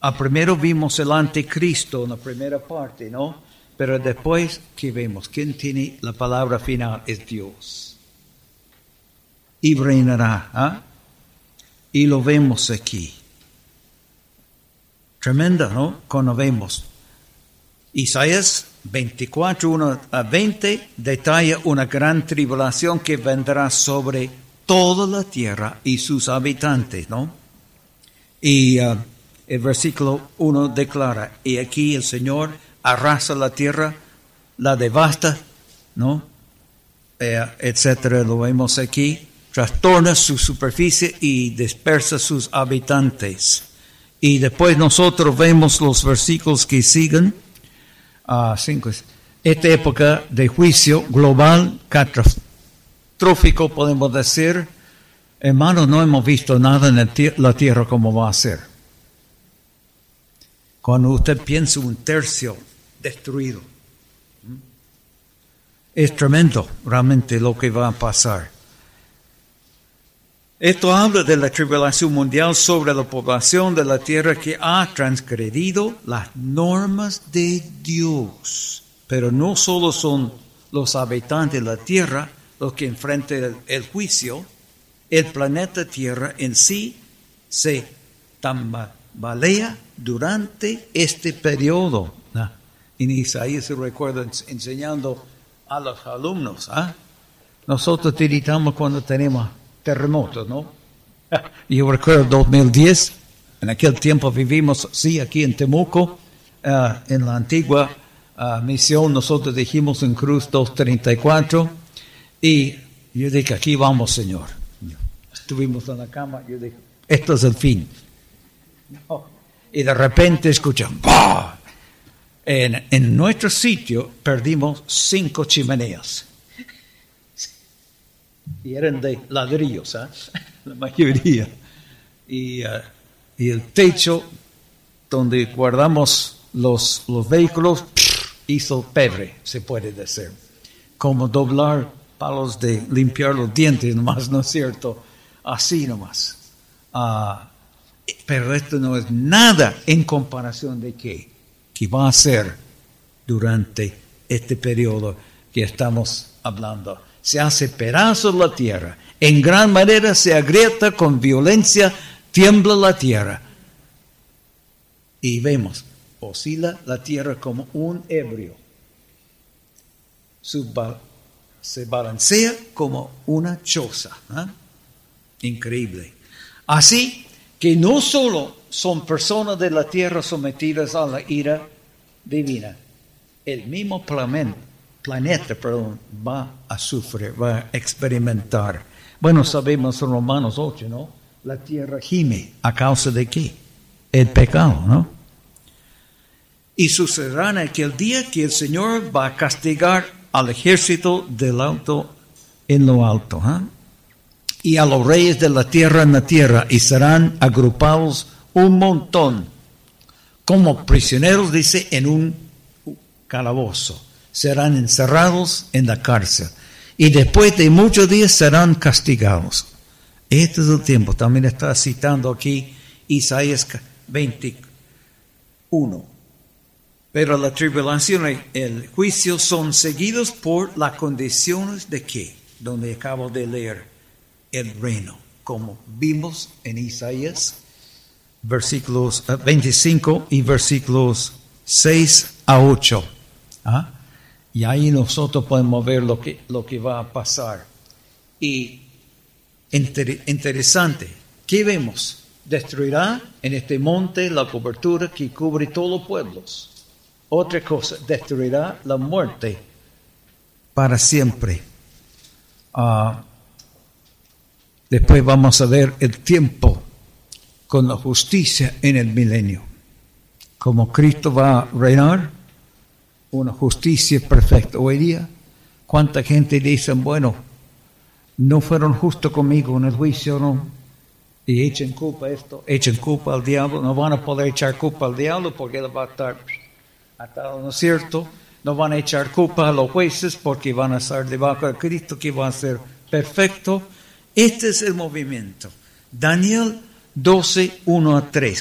Primero vimos el anticristo en la primera parte, ¿no? Pero después, ¿qué vemos? ¿Quién tiene la palabra final? Es Dios. Y reinará, ¿ah? Y lo vemos aquí. Tremendo, ¿no? Cuando vemos. Isaías 24, 1 a 20, detalla una gran tribulación que vendrá sobre toda la tierra y sus habitantes, ¿no? Y el versículo 1 declara, y aquí el Señor arrasa la tierra, la devasta, ¿no? Etcétera, lo vemos aquí, trastorna su superficie y dispersa sus habitantes. Y después nosotros vemos los versículos que siguen. 5. Esta época de juicio global, catastrófico, podemos decir, hermanos, no hemos visto nada en la tierra como va a ser. Cuando usted piensa un tercio destruido, es tremendo realmente lo que va a pasar. Esto habla de la tribulación mundial sobre la población de la tierra que ha transgredido las normas de Dios. Pero no solo son los habitantes de la tierra los que enfrentan el juicio, el planeta Tierra en sí se tambalea durante este periodo. En Isaías se recuerda enseñando a los alumnos. Nosotros tiritamos cuando tenemos terremotos, ¿no? Yo recuerdo 2010, en aquel tiempo vivimos, sí, aquí en Temuco, en la antigua misión, nosotros dijimos en Cruz 234, y yo dije, aquí vamos, Señor. Estuvimos en la cama, yo dije, esto es el fin. Y de repente escuchan, ¡bah! En nuestro sitio perdimos 5 chimeneas. Y eran de ladrillos, la mayoría. Y el techo donde guardamos los vehículos hizo pebre, se puede decir. Como doblar palos de limpiar los dientes nomás, ¿no es cierto? Así nomás. Pero esto no es nada en comparación de qué va a ser durante este periodo que estamos hablando. Se hace pedazos la tierra, en gran manera se agrieta con violencia, tiembla la tierra. Y vemos, oscila la tierra como un ebrio. Se balancea como una choza. Increíble. Así que no solo son personas de la tierra sometidas a la ira divina, el mismo planeta va a sufrir, va a experimentar. Bueno, sabemos en Romanos 8, ¿no? La tierra gime, ¿a causa de qué? El pecado, ¿no? Y sucederá en aquel día que el Señor va a castigar al ejército del alto en lo alto, y a los reyes de la tierra en la tierra, y serán agrupados un montón, como prisioneros, dice, en un calabozo. Serán encerrados en la cárcel, y después de muchos días serán castigados. Este es el tiempo. También está citando aquí Isaías 21. Pero la tribulación y el juicio son seguidos por las condiciones de ¿qué? Donde acabo de leer, el reino, como vimos en Isaías, versículos 25 y versículos 6 a 8. Y ahí nosotros podemos ver lo que va a pasar. Y interesante, ¿qué vemos? Destruirá en este monte la cobertura que cubre todos los pueblos. Otra cosa, destruirá la muerte para siempre. Después vamos a ver el tiempo con la justicia en el milenio. Como Cristo va a reinar, una justicia perfecta. Hoy día, ¿cuánta gente dice, bueno, no fueron justos conmigo en el juicio, no? Y echen culpa a esto, echen culpa al diablo. No van a poder echar culpa al diablo porque él va a estar atado, ¿no es cierto? No van a echar culpa a los jueces porque van a estar debajo de Cristo, que va a ser perfecto. Este es el movimiento. Daniel 12, 1 a 3.